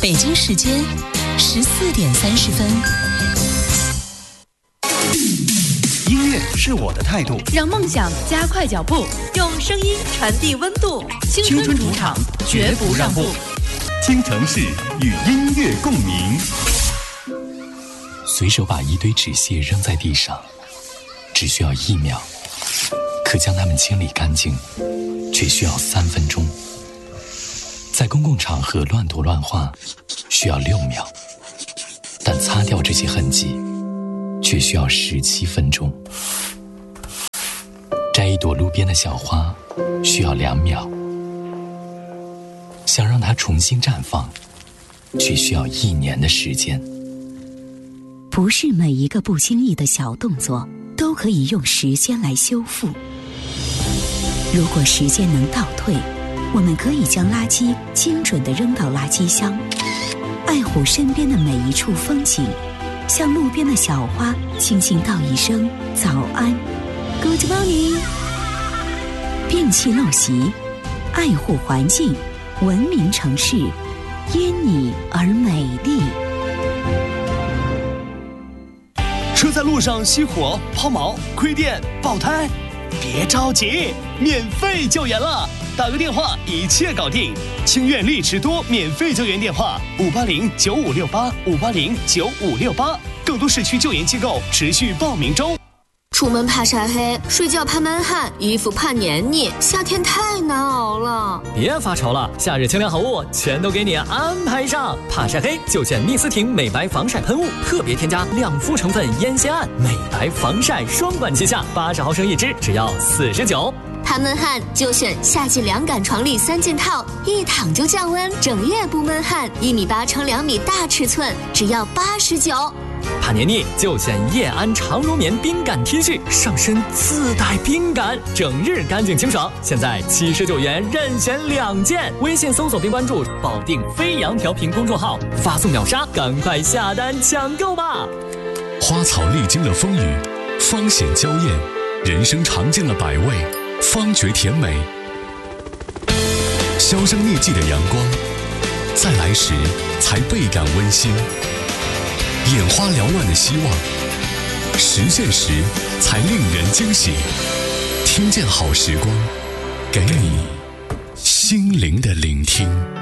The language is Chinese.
北京时间14:30。 音乐是我的态度， 让梦想加快脚步，用声音传递温度。 青春主场，绝不让步。京城市与音乐共鸣。 随手把一堆纸屑扔在地上，只需要1秒；可将它们清理干净，却需要3分钟。在公共场合乱涂乱画，需要6秒；但擦掉这些痕迹，却需要17分钟。摘一朵路边的小花，需要2秒；想让它重新绽放，却需要1年的时间。 不是每一个不经意的小动作都可以用时间来修复。如果时间能倒退，我们可以将垃圾精准地扔到垃圾箱，爱护身边的每一处风景，向路边的小花轻轻道一声早安 Good morning。 摒弃陋习，爱护环境，文明城市因你而美丽。 车在路上熄火、抛锚、亏电、爆胎，别着急，免费救援了，打个电话一切搞定。清苑丽驰多免费救援电话5809568，5809568，更多市区救援机构持续报名中。 出门怕晒黑，睡觉怕闷汗，衣服怕黏腻，夏天太难熬了。 别发愁了，夏日清凉好物全都给你安排上。怕晒黑就选蜜思婷美白防晒喷雾，特别添加亮肤成分烟酰胺，美白防晒双管齐下，80毫升1支，只要49。 怕闷汗就选夏季凉感床笠3件套，一躺就降温，整夜不闷汗，1.8米乘2米大尺寸，只要89。 怕黏腻就选叶安长绒棉冰感 T 恤，上身自带冰感，整日干净清爽。现在79元任选2件，微信搜索并关注保定飞扬调频公众号，发送秒杀，赶快下单抢购吧！ 花草历经了风雨，芳显娇艳；人生尝尽了百味，方觉甜美。销声匿迹的阳光，再来时才倍感温馨。眼花缭乱的希望，实现时才令人惊喜。听见好时光，给你心灵的聆听。